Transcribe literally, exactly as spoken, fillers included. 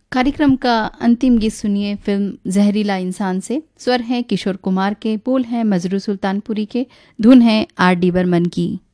कार्यक्रम का अंतिम गीत सुनिए फिल्म जहरीला इंसान से। स्वर हैं किशोर कुमार के, बोल हैं मजरू सुल्तानपुरी के, धुन है आर डी बर्मन की।